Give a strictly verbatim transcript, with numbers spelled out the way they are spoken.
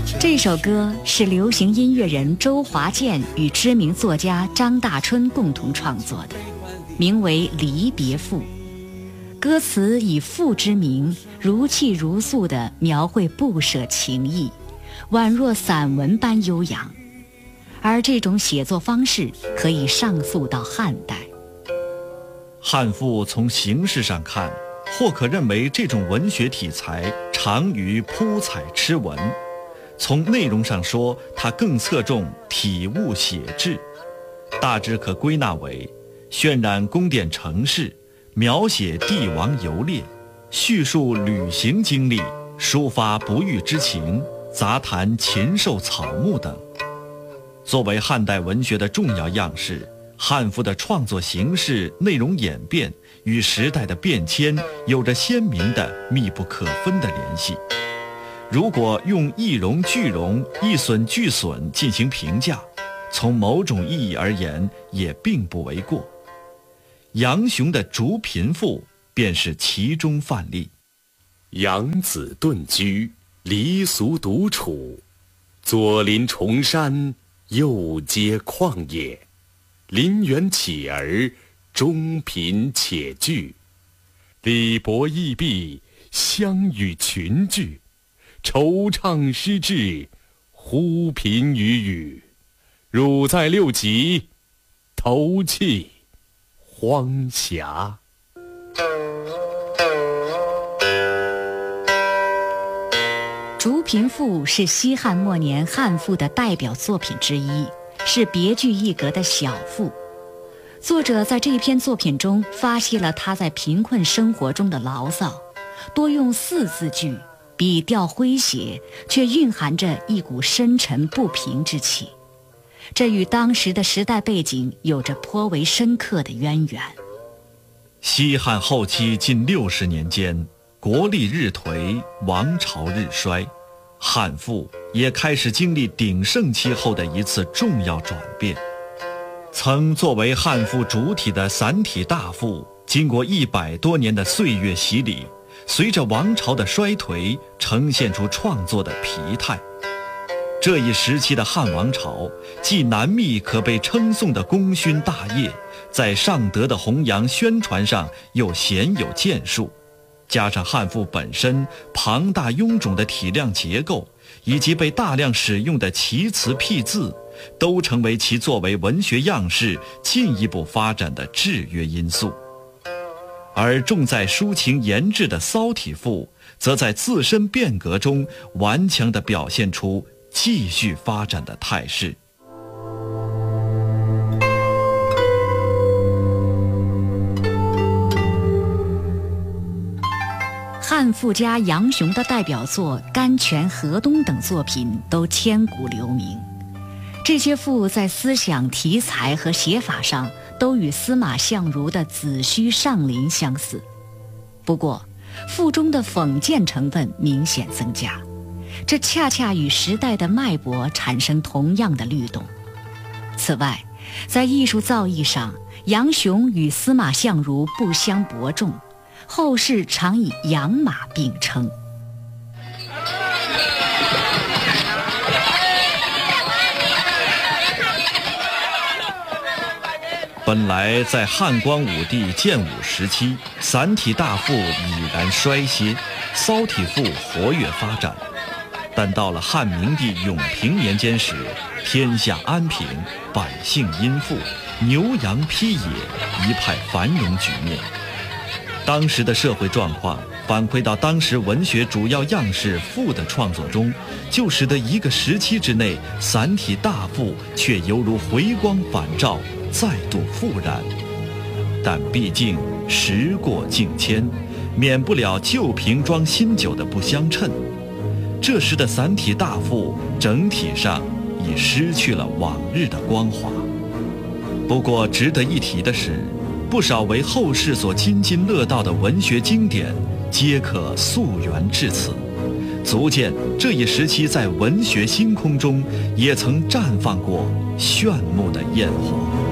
这首歌是流行音乐人周华健与知名作家张大春共同创作的，名为《离别赋》。歌词以赋之名，如泣如诉地描绘不舍情意，宛若散文般悠扬。而这种写作方式可以上溯到汉代。 汉赋从形式上看，或可认为这种文学题材长于铺彩痴文；从内容上说，它更侧重体物写志，大致可归纳为渲染宫殿城市，描写帝王游猎，叙述旅行经历，抒发不遇之情，杂谈禽兽草木等。作为汉代文学的重要样式，汉赋的创作形式、内容演变与时代的变迁有着鲜明的密不可分的联系。如果用一荣俱荣、一损俱损进行评价，从某种意义而言也并不为过。杨雄的《竹贫赋》便是其中范例。 养子遁居，离俗独处，左邻重山，右接旷野，邻园乞儿，中贫且聚，礼薄义弊，相与群聚，惆怅失志，忽频与语，汝在六极，投气荒峡。 《竹贫赋》是西汉末年汉赋的代表作品之一，是别具一格的小赋。作者在这篇作品中发泄了他在贫困生活中的牢骚，多用四字句，笔调诙谐，却蕴含着一股深沉不平之气。这与当时的时代背景有着颇为深刻的渊源。 西汉后期近六十年间，国力日颓，王朝日衰，汉赋也开始经历鼎盛期后的一次重要转变。曾作为汉赋主体的散体大赋，经过一百多年的岁月洗礼，随着王朝的衰颓，呈现出创作的疲态。这一时期的汉王朝，既难觅可被称颂的功勋大业，在尚德的弘扬宣传上又鲜有建树，加上汉赋本身庞大臃肿的体量结构，以及被大量使用的奇词僻字，都成为其作为文学样式进一步发展的制约因素。而重在抒情言志的骚体赋，则在自身变革中顽强地表现出继续发展的态势。 汉赋家杨雄的代表作《甘泉河东》等作品都千古留名。这些赋在思想、题材和写法上都与司马相如的《子虚上林》相似，不过赋中的讽谏成分明显增加，这恰恰与时代的脉搏产生同样的律动。此外，在艺术造诣上，杨雄与司马相如不相伯仲，后世常以杨马并称。 本来在汉光武帝建武时期，散体大赋已然衰歇，骚体赋活跃发展。但到了汉明帝永平年间时，天下安平，百姓殷富，牛羊披野，一派繁荣局面。当时的社会状况反馈到当时文学主要样式赋的创作中，就使得一个时期之内，散体大赋却犹如回光返照，再度复燃。但毕竟时过境迁，免不了旧瓶装新酒的不相称。这时的散体大赋整体上已失去了往日的光华。不过值得一提的是，不少为后世所津津乐道的文学经典，皆可溯源至此，足见这一时期在文学星空中也曾绽放过炫目的焰火。